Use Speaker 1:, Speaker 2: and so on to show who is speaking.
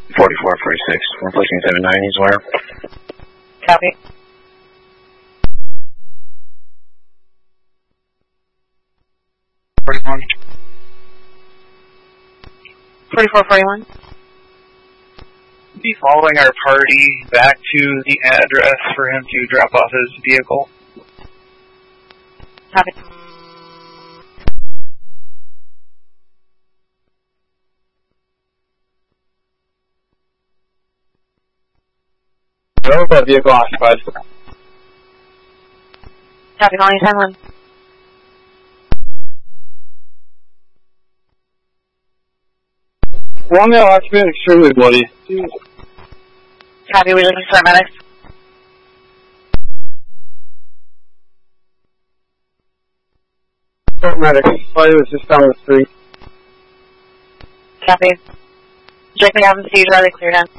Speaker 1: 4446. We're pushing 79. He's where?
Speaker 2: Copy.
Speaker 3: $41.
Speaker 2: 4441.
Speaker 3: Be following our party back to the address for him to drop off his vehicle.
Speaker 2: Copy.
Speaker 4: No, that vehicle occupied.
Speaker 2: Copy, calling 10-1.
Speaker 4: One male occupant, extremely bloody.
Speaker 2: Copy, we're looking for medics.
Speaker 4: Medics. Body was just down the street.
Speaker 2: Copy. Check the cabin seizure, are they cleared in?